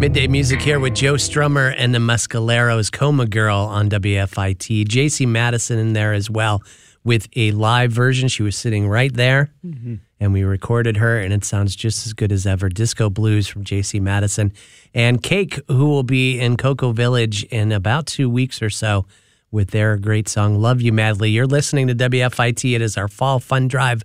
Midday Music here with Joe Strummer and the Mescaleros, Coma Girl on WFIT. JC Madison in there as well with a live version. She was sitting right there, and we recorded her, and it sounds just as good as ever. Disco Blues from JC Madison. And Cake, who will be in Cocoa Village in about 2 weeks or so with their great song, Love You Madly. You're listening to WFIT. It is our Fall Fun Drive,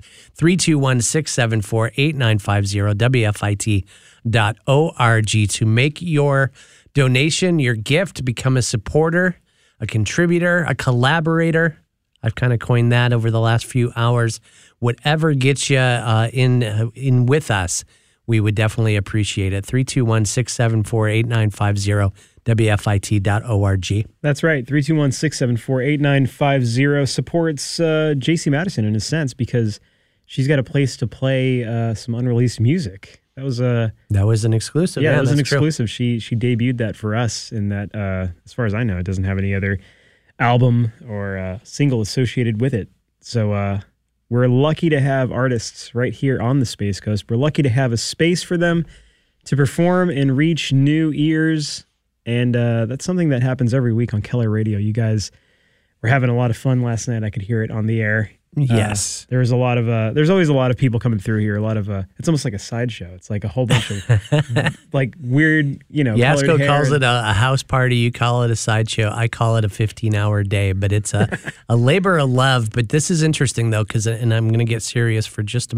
321-674-8950, WFIT.org to make your donation, your gift, become a supporter, a contributor, a collaborator. I've kind of coined that over the last few hours. Whatever gets you in with us, we would definitely appreciate it. 321-674-8950, WFIT.org. That's right. 321-674-8950 supports JC Madison in a sense because she's got a place to play some unreleased music. That was an exclusive. Yeah, it was an exclusive. True. She debuted that for us in that, as far as I know, it doesn't have any other album or single associated with it. So we're lucky to have artists right here on the Space Coast. We're lucky to have a space for them to perform and reach new ears. And that's something that happens every week on Keller Radio. You guys were having a lot of fun last night. I could hear it on the air. Yes. There's always a lot of people coming through here. It's almost like a sideshow. It's like a whole bunch of like weird, Yasko calls it a house party. You call it a sideshow. I call it a 15-hour day, but it's a labor of love. But this is interesting though, and I'm going to get serious for just a